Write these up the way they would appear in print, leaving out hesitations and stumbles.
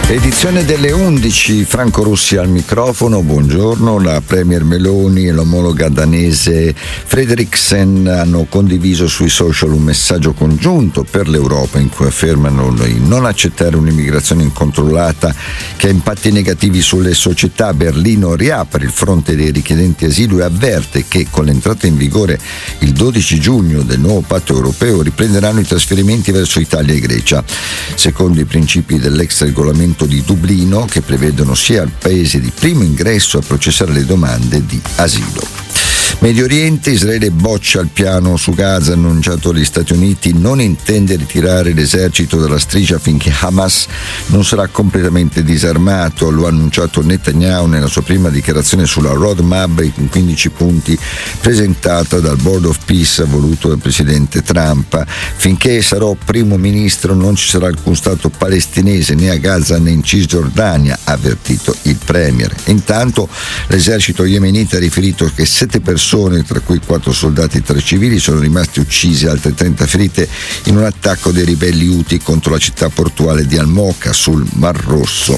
Edizione delle 11, Franco Russi al microfono, buongiorno. La Premier Meloni e l'omologa danese Frederiksen hanno condiviso sui social un messaggio congiunto per l'Europa in cui affermano di non accettare un'immigrazione incontrollata che ha impatti negativi sulle società. Berlino riapre il fronte dei richiedenti asilo e avverte che con l'entrata in vigore il 12 giugno del nuovo patto europeo riprenderanno i trasferimenti verso Italia e Grecia, secondo i principi dell'ex regolamento di Dublino, che prevedono sia il paese di primo ingresso a processare le domande di asilo. Medio Oriente, Israele boccia il piano su Gaza annunciato dagli Stati Uniti, non intende ritirare l'esercito dalla striscia finché Hamas non sarà completamente disarmato, lo ha annunciato Netanyahu nella sua prima dichiarazione sulla roadmap in 15 punti presentata dal Board of Peace voluto dal presidente Trump. Finché sarò primo ministro non ci sarà alcun stato palestinese né a Gaza né in Cisgiordania, ha avvertito il premier. Intanto l'esercito yemenita ha riferito che 7 persone, tra cui 4 soldati e 3 civili, sono rimasti uccisi e altre 30 ferite in un attacco dei ribelli Houthi contro la città portuale di Al-Moka sul Mar Rosso.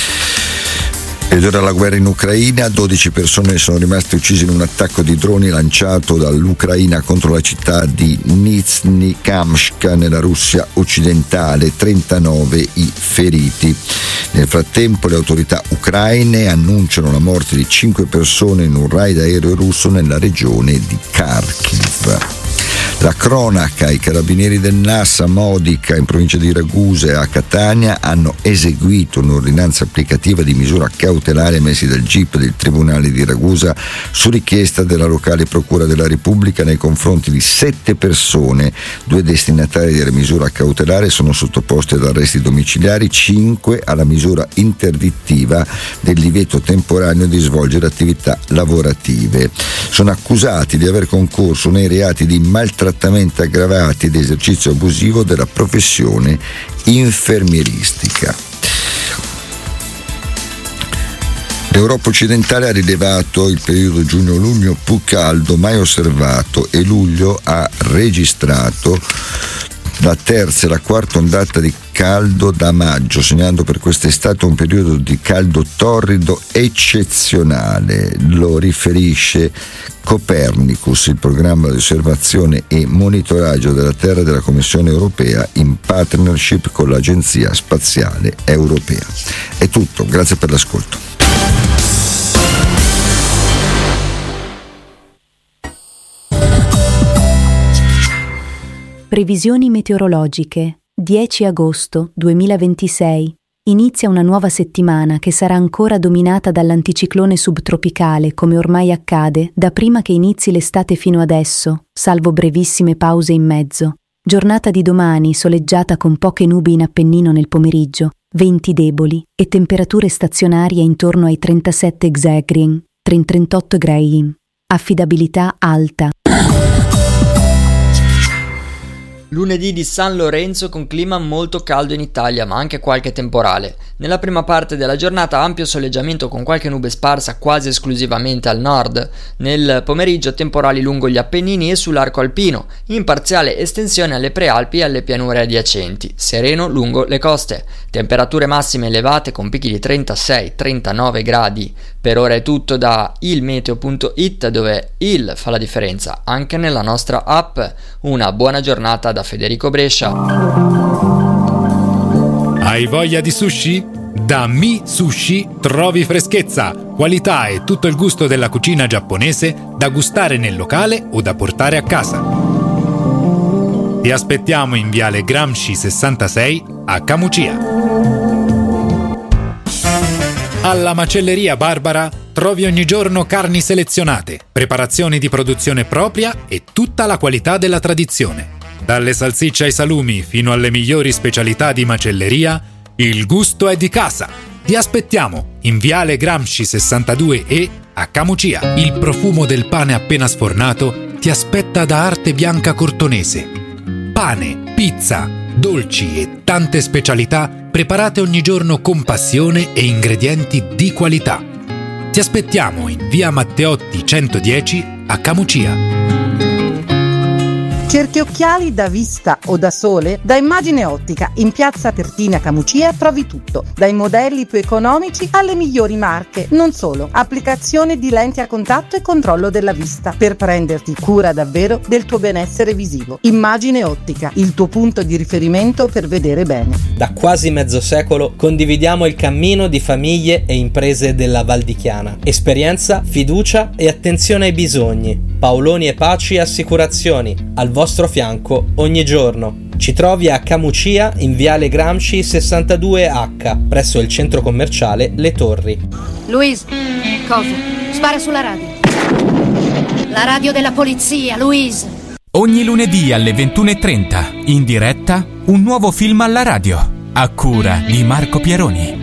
Ed ora la guerra in Ucraina, 12 persone sono rimaste uccise in un attacco di droni lanciato dall'Ucraina contro la città di Nizhny-Kamsk nella Russia occidentale, 39 i feriti. Nel frattempo le autorità ucraine annunciano la morte di 5 persone in un raid aereo russo nella regione di Kharkiv. La cronaca: i carabinieri del NAS a Modica, in provincia di Ragusa, e a Catania hanno eseguito un'ordinanza applicativa di misura cautelare emessi dal GIP del Tribunale di Ragusa su richiesta della locale Procura della Repubblica nei confronti di 7 persone. 2 destinatari della misura cautelare sono sottoposti ad arresti domiciliari, 5 alla misura interdittiva del divieto temporaneo di svolgere attività lavorative. Sono accusati di aver concorso nei reati di maltrattamento aggravati ed esercizio abusivo della professione infermieristica. L'Europa occidentale ha rilevato il periodo giugno-luglio più caldo mai osservato e luglio ha registrato la terza e la quarta ondata di caldo da maggio, segnando per quest'estate un periodo di caldo torrido eccezionale. Lo riferisce Copernicus, il programma di osservazione e monitoraggio della Terra della Commissione europea in partnership con l'Agenzia Spaziale Europea. È tutto, grazie per l'ascolto. Previsioni meteorologiche. 10 agosto 2026. Inizia una nuova settimana che sarà ancora dominata dall'anticiclone subtropicale, come ormai accade da prima che inizi l'estate fino adesso, salvo brevissime pause in mezzo. Giornata di domani soleggiata con poche nubi in Appennino nel pomeriggio, venti deboli e temperature stazionarie intorno ai 37 Xagrin, 38 gradi. Affidabilità alta. Lunedì di San Lorenzo con clima molto caldo in Italia, ma anche qualche temporale. Nella prima parte della giornata ampio soleggiamento con qualche nube sparsa quasi esclusivamente al nord. Nel pomeriggio temporali lungo gli Appennini e sull'arco alpino, in parziale estensione alle prealpi e alle pianure adiacenti, sereno lungo le coste. Temperature massime elevate con picchi di 36-39 gradi. Per ora è tutto da ilmeteo.it, dove il fa la differenza anche nella nostra app. Una buona giornata da Federico Brescia. Hai voglia di sushi? Da Mi Sushi trovi freschezza, qualità e tutto il gusto della cucina giapponese da gustare nel locale o da portare a casa. Ti aspettiamo in Viale Gramsci 66 a Camucia. Alla Macelleria Barbara trovi ogni giorno carni selezionate, preparazioni di produzione propria e tutta la qualità della tradizione. Dalle salsicce ai salumi fino alle migliori specialità di macelleria, il gusto è di casa. Ti aspettiamo in Viale Gramsci 62E a Camucia. Il profumo del pane appena sfornato ti aspetta da Arte Bianca Cortonese. Pane, pizza, dolci e tante specialità preparate ogni giorno con passione e ingredienti di qualità. Ti aspettiamo in Via Matteotti 110 a Camucia. Cerchi occhiali da vista o da sole? Da Immagine Ottica in piazza Pertina Camucia trovi tutto, dai modelli più economici alle migliori marche. Non solo, applicazione di lenti a contatto e controllo della vista per prenderti cura davvero del tuo benessere visivo. Immagine Ottica, il tuo punto di riferimento per vedere bene. Da quasi mezzo secolo condividiamo il cammino di famiglie e imprese della Val di Chiana. Esperienza, fiducia e attenzione ai bisogni. Paoloni e Paci Assicurazioni, al vostro fianco ogni giorno. Ci trovi a Camucia in Viale Gramsci 62H, presso il centro commerciale Le Torri. Louise, cosa? Spara sulla radio. La radio della polizia, Louise. Ogni lunedì alle 21:30, in diretta, un nuovo film alla radio, a cura di Marco Pieroni.